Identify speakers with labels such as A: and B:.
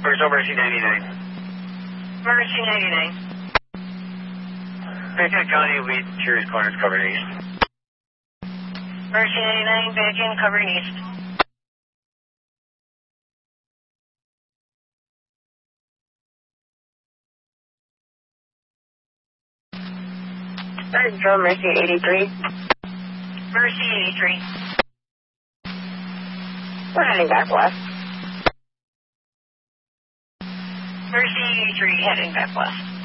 A: First over Mercy 99.
B: Mercy 99.
A: Fairfield County, lead Cheers Corners covering east.
B: Mercy 99, back in, covering east.
C: Control Mercy 83.
B: Mercy 83.
C: We're heading back west.
B: Mercy 83, heading back west.